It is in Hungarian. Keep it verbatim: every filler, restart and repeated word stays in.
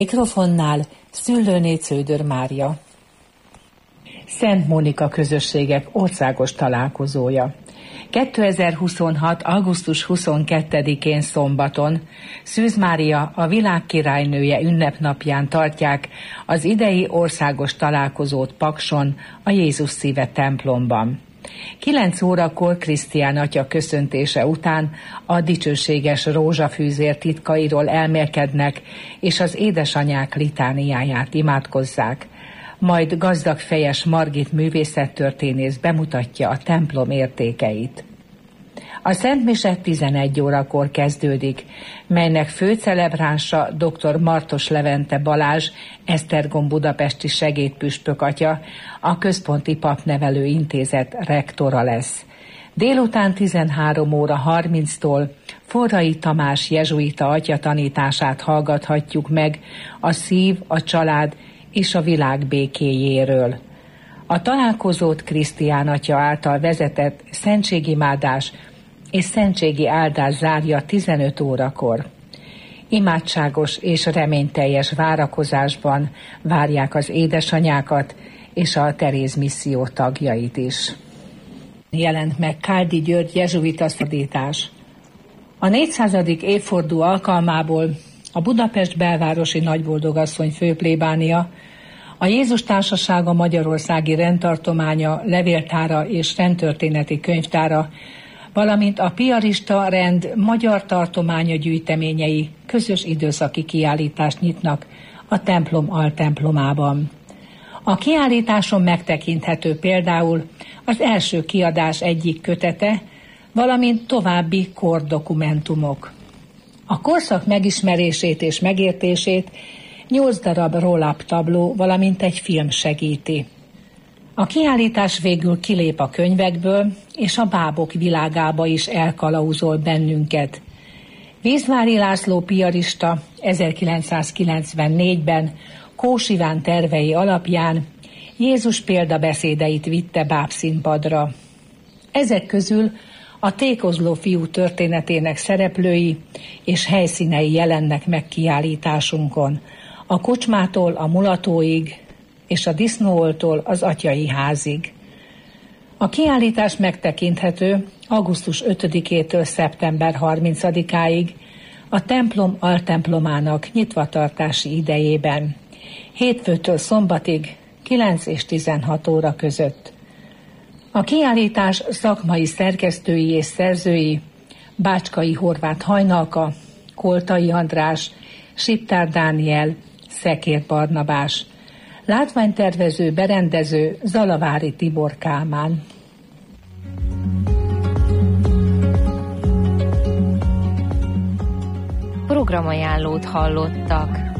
Mikrofonnál Szüllőné Cződör Mária. Szent Mónika közösségek országos találkozója. kétezer-huszonhat. augusztus huszonkettedikén szombaton Szűz Mária, a világ királynője ünnepnapján tartják az idei országos találkozót Pakson, a Jézus Szíve templomban. Kilenc órakor Krisztián atya köszöntése után a dicsőséges rózsafűzér titkairól elmélkednek, és az édesanyák litániáját imádkozzák. Majd gazdag fejes Margit művészettörténész bemutatja a templom értékeit. A szentmise tizenegy órakor kezdődik, melynek főcelebránsa dr. Martos Levente Balázs, Esztergom budapesti segédpüspök atya, a Központi Papnevelő Intézet rektora lesz. Délután tizenhárom óra harminctól Forrai Tamás jezsuita atya tanítását hallgathatjuk meg a szív, a család és a világ békéjéről. A találkozót Krisztián atya által vezetett szentségimádás és szentségi áldás zárja tizenöt órakor. Imádságos és reményteljes várakozásban várják az édesanyákat és a Teréz misszió tagjait is. Jelent meg Káldi György jezsuita fordítás. A négyszázadik évforduló alkalmából a Budapest belvárosi nagyboldogasszony főplébánia, a Jézus Társasága Magyarországi Rendtartománya levéltára és rendtörténeti könyvtára, valamint a Piarista rend magyar tartománya gyűjteményei közös időszaki kiállítást nyitnak a templom altemplomában. A kiállításon megtekinthető például az első kiadás egyik kötete, valamint további kordokumentumok. A korszak megismerését és megértését nyolc darab roll-up tabló, valamint egy film segíti. A kiállítás végül kilép a könyvekből, és a bábok világába is elkalauzol bennünket. Vízvári László piarista ezerkilencszázkilencvennégyben Kós Iván tervei alapján Jézus példabeszédeit vitte bábszínpadra. Ezek közül a tékozló fiú történetének szereplői és helyszínei jelennek meg kiállításunkon, a kocsmától a mulatóig és a disznóoltól az atyai házig. A kiállítás megtekinthető augusztus ötödikétől szeptember harmincadikáig a templom altemplomának nyitvatartási idejében, hétfőtől szombatig kilenc és tizenhat óra között. A kiállítás szakmai szerkesztői és szerzői Bácskai Horváth Hajnalka, Koltai András, Siptár Dániel, Szekér Barnabás, látványtervező, berendező Zalavári Tibor Kálmán. Programajánlót hallottak.